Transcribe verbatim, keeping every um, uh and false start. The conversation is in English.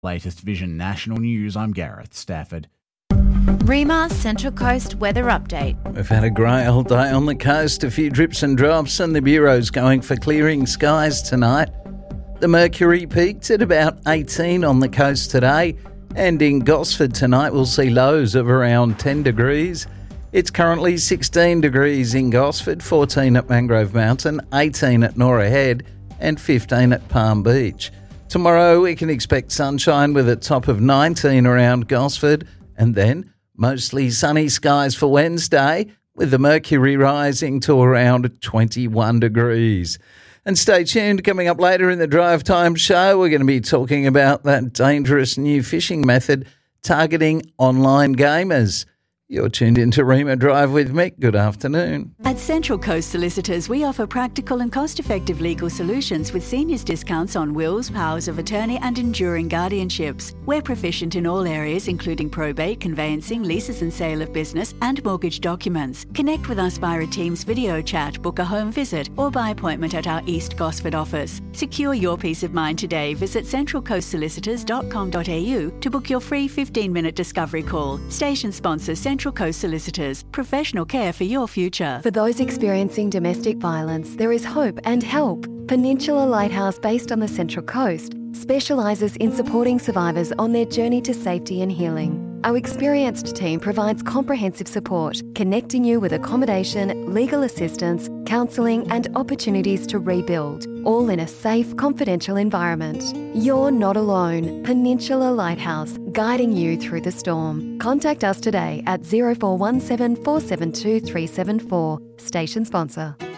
Latest Vision National News, I'm Gareth Stafford. REMA Central Coast weather update. We've had a grey old day on the coast, a few drips and drops, and the Bureau's going for clearing skies tonight. The mercury peaked at about eighteen on the coast today, and in Gosford tonight we'll see lows of around ten degrees. It's currently sixteen degrees in Gosford, fourteen at Mangrove Mountain, eighteen at Norah Head, and fifteen at Palm Beach. Tomorrow we can expect sunshine with a top of nineteen around Gosford, and then mostly sunny skies for Wednesday, with the mercury rising to around twenty-one degrees. And stay tuned, coming up later in the Drive Time show, we're going to be talking about that dangerous new fishing method targeting online gamers. You're tuned into REMA Drive with Mick. Good afternoon. At Central Coast Solicitors, we offer practical and cost-effective legal solutions with seniors discounts on wills, powers of attorney and enduring guardianships. We're proficient in all areas, including probate, conveyancing, leases and sale of business and mortgage documents. Connect with us via a Teams video chat, book a home visit or by appointment at our East Gosford office. Secure your peace of mind today. Visit central coast solicitors dot com dot a u to book your free fifteen-minute discovery call. Station sponsor Central Central Coast Solicitors, professional care for your future. For those experiencing domestic violence, there is hope and help. Peninsula Lighthouse, based on the Central Coast, specialises in supporting survivors on their journey to safety and healing. Our experienced team provides comprehensive support, connecting you with accommodation, legal assistance, counselling and opportunities to rebuild, all in a safe, confidential environment. You're not alone. Peninsula Lighthouse, guiding you through the storm. Contact us today at zero four one seven four seven two three seven four. Station sponsor.